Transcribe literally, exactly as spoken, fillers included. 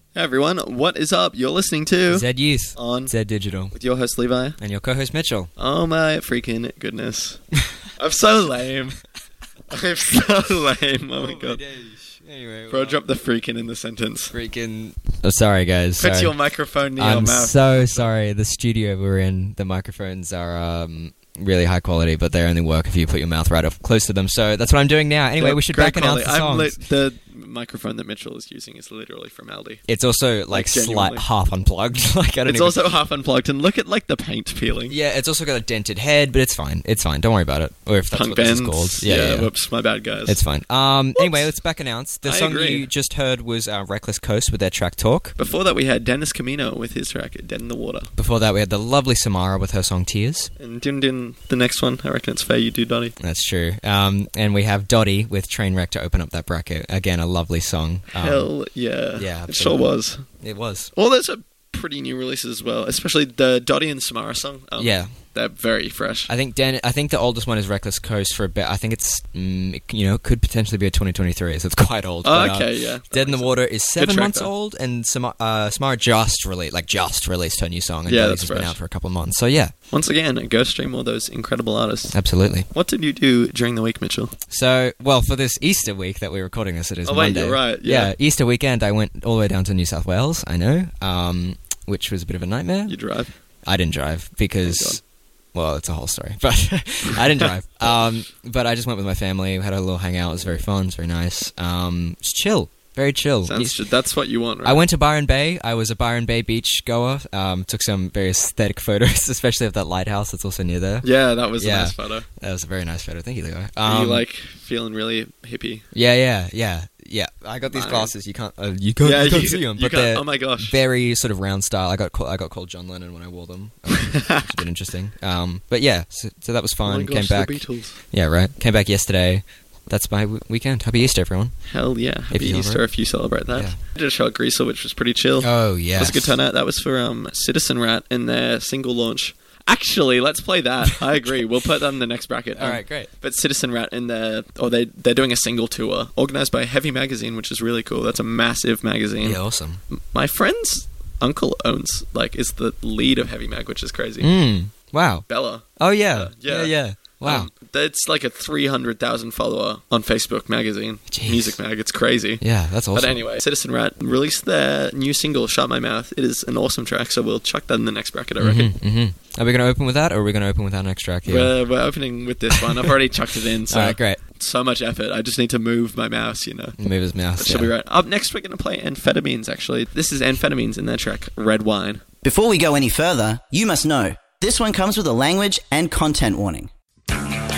Hey everyone, what is up? You're listening to Zed Youth on Zed Digital with your host Levi and your co-host Mitchell. Oh my freaking goodness. I'm so lame. I'm so lame. Oh my god. Anyway, Bro, well, drop the freaking in the sentence. freaking... Oh, sorry, guys. Put Sorry. your microphone near I'm your mouth. so sorry. The studio we're in, the microphones are um, really high quality, but they only work if you put your mouth right up close to them. So that's what I'm doing now. Anyway, Yeah, we should great back announce quality. the I'm songs. lit- the microphone that Mitchell is using is literally from Aldi. It's also like, Like, slight genuinely. half unplugged. like I don't It's even... also half unplugged, and look at like the paint peeling. Yeah, it's also got a dented head, but it's fine. It's fine. Don't worry about it. Or if that's Punk what this is bends. called. Yeah, yeah, yeah. Whoops, my bad, guys. It's fine. Um, anyway, let's back announce. The I song agree. you just heard was uh, Reckless Coast with their track Talk. Before that, we had Dennis Camino with his track Dead in the Water. Before that, we had the lovely Samara with her song Tears. And Din Din, the next one, I reckon it's fair you do, Donnie. That's true. Um, and we have Dottie with Trainwreck to open up that bracket. Again, a lovely song. Um, Hell yeah. yeah, It sure absolutely. was. It was. Well, those are pretty new releases as well, especially the Dottie and Samara song. Um, Yeah. They're very fresh. I think Dan, I think the oldest one is Reckless Coast for a bit. I think it's, mm, it, you know, could potentially be a twenty twenty-three, so it's quite old. Oh, but, uh, okay, yeah. Dead in the Water is seven track, months though. old, and Samara, uh, Samara just released, like just released her new song, and Yeah, Dottie's that's has been fresh. out for a couple of months. So yeah, Once again, go stream all those incredible artists. absolutely. What did you do during the week, Mitchell? So, well, for this Easter week that we're recording this, it is Oh, wait, Monday. you're right, yeah. Easter weekend, I went all the way down to New South Wales, I know, um, which was a bit of a nightmare. You drive? I didn't drive Oh, because, well, it's a whole story, but I didn't drive. Um, but I just went with my family, we had a little hangout, it was very fun, it was very nice. Um, it's chill, very chill. Sounds, that's what you want, right? I went to Byron Bay. I was a Byron Bay beach goer. Um, took some very aesthetic photos, especially of that lighthouse that's also near there. Yeah, that was Yeah. a nice photo. That was a very nice photo. Thank you, Leo. Are Um, you like feeling really hippie? Yeah, yeah, yeah, yeah. I got these Fine. glasses. You can't, uh, you can't, Yeah, you can't you- see them, you but can't- they're oh my gosh. very sort of round style. I got, call, I got called John Lennon when I wore them, um, which is a bit interesting. Um, but yeah, so, so that was Oh my fun. gosh, Came back. the Beatles. Yeah, right. Came back yesterday. That's my w- weekend. Happy Easter, everyone. Hell yeah. If Happy you Easter celebrate. if you celebrate that. Yeah. I did a show at Greasel, which was pretty chill. Oh yeah, That was a good turnout. That was for um, Citizen Rat in their single launch. Actually, let's play that. I agree. We'll put that in the next bracket. All Um, right, great. But Citizen Rat in their, or they they're doing a single tour organized by Heavy Magazine, which is really cool. That's a massive magazine. Yeah, awesome. M- My friend's uncle owns, like, is the lead of Heavy Mag, which is crazy. Mm, wow. Bella. Oh yeah, Uh, yeah. yeah, yeah. Wow. Um, it's like a three hundred thousand follower on Facebook magazine. Jeez. Music Mag. It's crazy. Yeah, that's awesome. But anyway, Citizen Rat released their new single, Shut My Mouth. It is an awesome track, so we'll chuck that in the next bracket, I reckon. Mm-hmm, mm-hmm. Are we going to open with that, or are we going to open with our next track here? We're, we're opening with this one. I've already chucked it in, so All right, great. so much effort. I just need to move my mouse, you know. Move his mouse. That should yeah. be right. Up next, we're going to play Amphetamines, actually. This is Amphetamines in their track, Red Wine. Before we go any further, you must know, this one comes with a language and content warning.